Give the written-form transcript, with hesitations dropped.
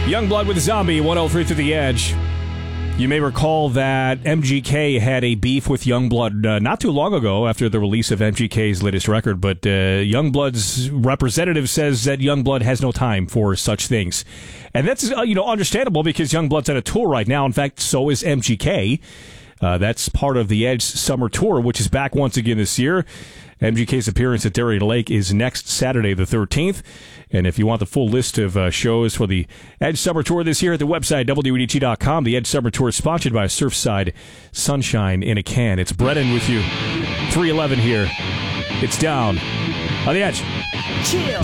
Youngblood with Zombie, 103 through the Edge. You may recall that MGK had a beef with Youngblood not too long ago after the release of MGK's latest record, but Youngblood's representative says that Youngblood has no time for such things. And that's understandable because Youngblood's on a tour right now. In fact, so is MGK. That's part of the Edge Summer Tour, which is back once again this year. MGK's appearance at Darien Lake is next Saturday, the 13th. And if you want the full list of shows for the Edge Summer Tour this year at the website, WEDG.com. The Edge Summer Tour is sponsored by Surfside Sunshine in a Can. It's Brennan with you. 3:11 here. It's down on the Edge. Chill.